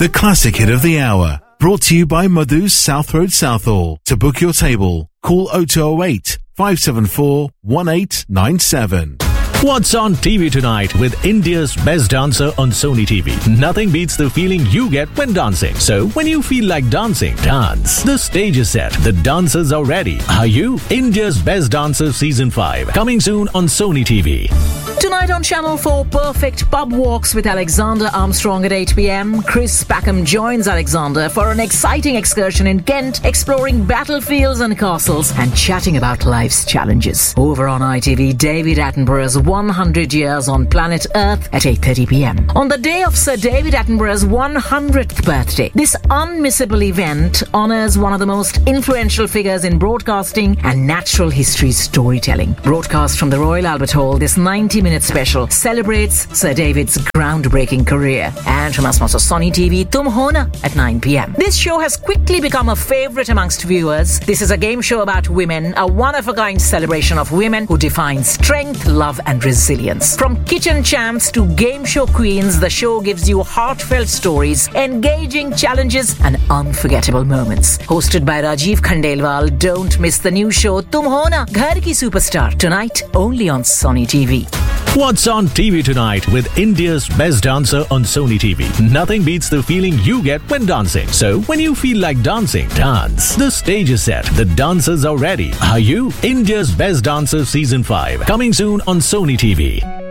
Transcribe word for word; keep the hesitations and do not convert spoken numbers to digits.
The classic hit of the hour. Brought to you by Madhu's South Road Southall. To book your table, call oh two oh eight, five seven four, one eight nine seven. What's on T V tonight with India's best dancer on Sony T V? Nothing beats the feeling you get when dancing. So when you feel like dancing, dance. The stage is set. The dancers are ready. Are you? India's Best Dancer Season five. Coming soon on Sony T V. Tonight on Channel four, perfect pub walks with Alexander Armstrong at eight p.m. Chris Packham joins Alexander for an exciting excursion in Kent, exploring battlefields and castles and chatting about life's challenges. Over on I T V, David Attenborough's one hundred years on planet Earth at eight thirty p.m. On the day of Sir David Attenborough's one hundredth birthday, this unmissable event honours one of the most influential figures in broadcasting and natural history storytelling. Broadcast from the Royal Albert Hall, this ninety minute special celebrates Sir David's groundbreaking career. And from us on Sony T V, Tum Ho Na at nine p.m. This show has quickly become a favourite amongst viewers. This is a game show about women, a one-of-a-kind celebration of women who define strength, love and resilience. From kitchen champs to game show queens, the show gives you heartfelt stories, engaging challenges and unforgettable moments. Hosted by Rajiv Khandelwal, don't miss the new show Tum Ho Na, Ghar Ki Superstar, tonight only on Sony T V. What's on T V tonight with India's best dancer on Sony T V? Nothing beats the feeling you get when dancing. So when you feel like dancing, dance. The stage is set. The dancers are ready. Are you? India's Best Dancer Season five. Coming soon on Sony T V.